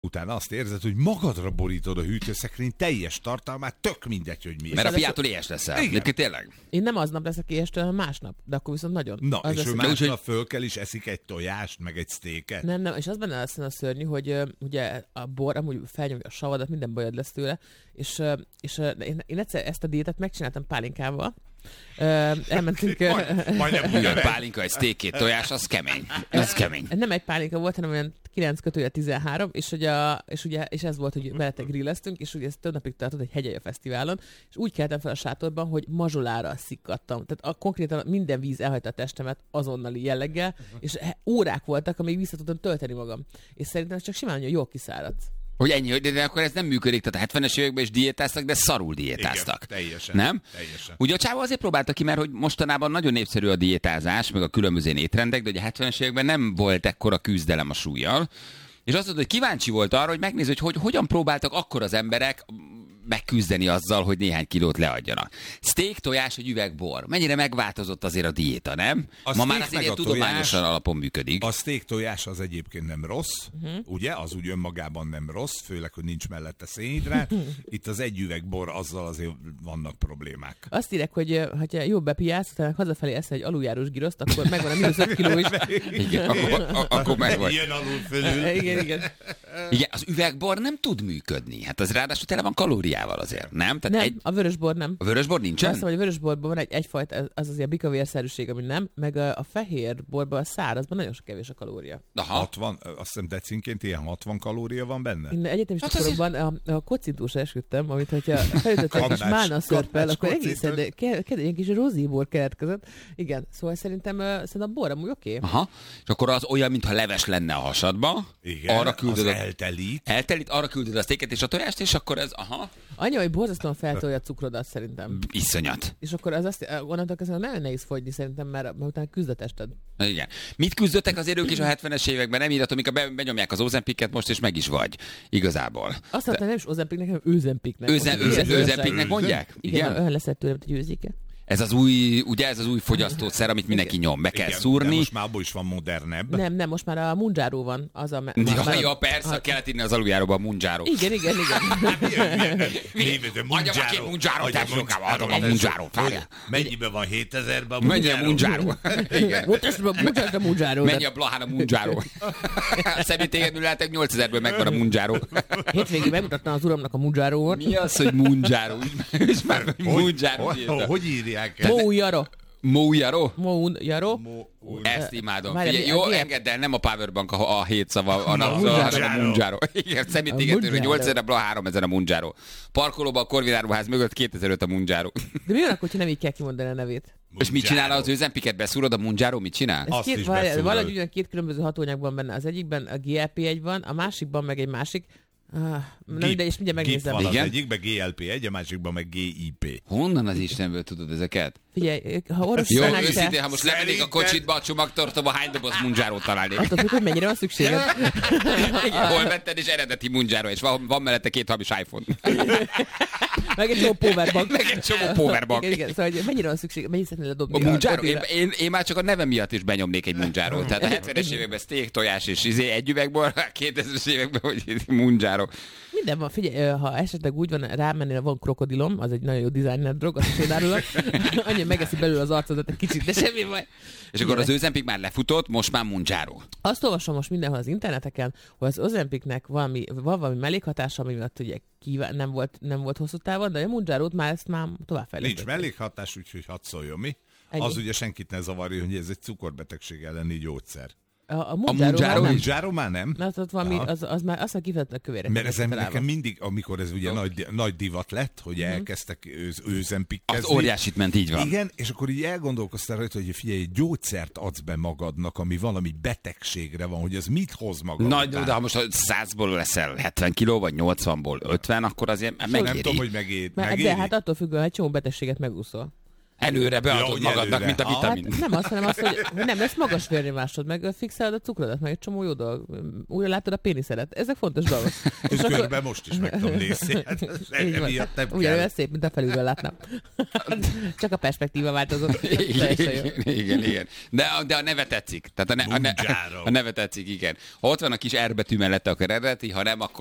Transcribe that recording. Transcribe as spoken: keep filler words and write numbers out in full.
utána azt érzed, hogy magadra borítod a hűtőszekrény teljes tartalmát, tök mindegy, hogy mi. Mert a fiától éhes leszel. Egyébként tényleg. Én nem aznap leszek éhestől, hanem másnap. De akkor viszont nagyon. Na, az és ő lesz, másnap föl kell és eszik egy tojást, meg egy sztéket. Nem, nem, és az benne lesz a szörnyű, hogy uh, ugye a bor amúgy felnyomja a savadat, minden bajod lesz tőle, és, uh, és uh, én, én egyszer ezt a diétát megcsináltam pálinkával. Uh, elmentünk... Majd, majdnem ugyan pálinka, egy steak, két tojás, az kemény. Az kemény. Nem egy pálinka volt, hanem olyan kilenc kötője tizenhárom, és, ugye, és, ugye, és ez volt, hogy veletek grilleztünk, és ugye ez több napig tartott egy Hegyalja Fesztiválon, és úgy keltem fel a sátorban, hogy mazsolára szikkadtam. Tehát a, konkrétan minden víz elhagyta a testemet azonnali jelleggel, uh-huh. és órák voltak, amíg vissza tudtam tölteni magam. És szerintem csak simán nagyon jól kiszáradt. Hogy ennyi, de, de akkor ez nem működik, tehát a hetvenes években is diétáztak, de szarul diétáztak. Igen, teljesen. Nem? Teljesen. Ugye a csávó azért próbálta ki, mert hogy mostanában nagyon népszerű a diétázás, meg a különböző étrendek, de ugye a hetvenes években nem volt ekkora küzdelem a súlyjal. És azt mondta, hogy kíváncsi volt arra, hogy megnézd, hogy, hogy hogyan próbáltak akkor az emberek megküzdeni azzal, hogy néhány kilót leadjanak. Steak, tojás, egy üveg bor. Mennyire megváltozott azért a diéta, nem? A Ma már azért tudományosan alapon működik. A steak tojás az egyébként nem rossz, uh-huh. ugye? Az úgy önmagában nem rossz, főleg, hogy nincs mellette szénhidrát. Itt az egy üveg bor, azzal azért vannak problémák. Azt írek, hogy ha jó bepiálsz, utána hazafelé eszel egy aluljárós giroszt, akkor megvan a mínusz öt kiló is. Igen, akkor, akkor megvan. Ilyen alul fölül. Igen, igen. Igen, az üvegbor nem tud működni. Hát az ráadásul tele van kalóriával azért, nem? Tehát nem, egy... a vörösbor nem. A vörösbor nincsen? Azt mondom, hogy a vörösborban van egy, egyfajta, az azért bikavérszerűség, ami nem, meg a, a fehér borban, a szárazban nagyon sok kevés a kalória. Aha. hatvan, azt hiszem decinként ilyen hatvan kalória van benne? Én egyetemista hát koromban azért... a, a kocintúsra esküdtem, amit hogyha felütöttek Kampás, és málna szörppel, akkor kocintús. egészen, de ke, ke, ilyen kis rozíbor keletkezett. Igen, szóval szerintem, uh, szerintem a bor amúgy oké. Okay. Aha, és akkor az olyan, mintha leves lenne a hasadba. Igen, arra küldöd az a... eltelít. Eltelít, arra küldöd a sztéket és a tojást, és akkor ez, aha. Annyi, hogy borzasztóan feltolja a cukrodat szerintem. Iszonyat. És akkor az azt, onnantól kezdve nagyon nehéz fogyni szerintem, mert, mert utána küzd a tested. Igen. Mit küzdöttek azért ők is a hetvenes években? Nem írhatom, amikor be, benyomják az Ozempiket most, és meg is vagy. Igazából. Azt mondtam, nem is Ozempiknek, hanem Őzempiknek. Őzempiknek mondják? Igen, olyan lesz tőlem, hogy őzike. Ez az új, ugye ez az új fogyasztószer, amit mindenki nyom. Be kell Igen, szúrni. de most már abból is van modernebb. Nem, nem, most már a Munjaro van. Az a, ja, már, ja, persze, a... kellett inni az aluljáróban a Munjaro. Igen, igen, Adja igen. már két Munjaro, társadalmában adom a Munjaro. Mennyiben van hétezerben a Mennyi a Munjaro? Mutasd a Munjaro. Mennyi a Blahán a Munjaro? Személytégedül lehetek nyolcezerből megvan a Munjaro. Hétvégén megmutattam az uramnak a Munjaro-ot. Mi az, hogy Munjaro? És már Munjaro. Hogy írják? Moujaro. Moujaro? Moujaro. Ezt imádom. Figyelj, jó, engedd el, nem a Powerbank a, a hét szava, a nap a Munjaro. Igen, személytégetőről nyolcezer, a háromezer a Munjaro. Parkolóban a Korvináruház mögött kétezer-öt a Munjaro. De mi van akkor, hogyha nem így kell kimondani a nevét? És mit csinál az Özempiket? Beszúrod a Munjaro? Mit csinál? Ez két, valahogy ugyan két különböző hatóanyagban benne. Az egyikben a gé el pé egy van, a másikban meg egy másik. Ah, nem, de és mindjárt megnézem. Van az egyikben gé el pé egy, a másikban meg gé i pé. Honnan az Istenből tudod ezeket? Figyelj, ha orosz jó, szánál, őszintén, te... ha most lemennék a kocsitba, a csomagtartóba, hány doboz Munjárót találnék? Attól függ, hogy mennyire van szükséged. Igen, hol vetted, és eredeti Munjaro, és van, van mellette két hamis iPhone. Meg egy csomó powerbank. Meg egy csomó powerbank. Igen, igen, szóval hogy mennyire van szükség, mennyire szeretnél dobni? A Munjaro? Én, én, én már csak a nevem miatt is benyomnék egy Munjárót. Tehát a hetvenes években steak, tojás és izé, egy üvegbor, a kétezres években, hogy Munjaro. Minden van, figyelj, ha esetleg úgy van, rámennél, van krokodilom, az egy nagyon jó designer drog, azt is árulok. Annyi megeszi belőle az arcodat egy kicsit, de semmi baj. És akkor az Özempik már lefutott, most már Munjaro. Azt olvasom most mindenhol az interneteken, hogy az Özempiknek valami, van valami mellékhatása, ami miatt ugye kíván, nem, volt, nem volt hosszú távon, de a Munjarót már ezt már továbbfejlesztették. Nincs mellékhatás, úgyhogy hadd szóljon mi. Ennyi. Az ugye senkit ne zavarja, hogy ez egy cukorbetegség elleni gyógyszer. A, a Munjaro már, Munjaro már nem? Na, az, valami, az, az már azt kifejezetten a kövérek. Mert ezen nekem mindig, amikor ez ugye okay. nagy, nagy divat lett, hogy mm-hmm. elkezdtek őz, őzempikkezni. Az óriásit ment, így van. Igen, és akkor így elgondolkoztál rajta, hogy figyelj, gyógyszert adsz be magadnak, ami valami betegségre van, hogy ez mit hoz magad Nagy, után. de ha most százból leszel hetven kiló, vagy nyolcvanból ötven, akkor azért megéri. Nem tudom, hogy megéri. Mert, de hát attól függően, egy csomó betegséget megúszol. Előre beadod Ja, hogy magadnak, előre. mint a Ah, vitamin. Hát nem azt, hanem azt, hogy nem lesz magas vérnyomásod, meg fixálod a cukrodat, meg egy csomó jó dolog. Újra látod a péniszedet. Ezek fontos dolgok. És körben most is meg tudom nézni. Hát, Így van. emiatt nem Ugyan kell. olyan szép, mint a felülről látnám. Csak a perspektíva változott. Teljesen jó. Igen, igen, igen. De, a- de a neve tetszik. Tehát a, ne, a, ne, Bunjaro. a neve tetszik, igen. Ha ott van a kis R betű mellette, akkor eredeti, ha nem, akkor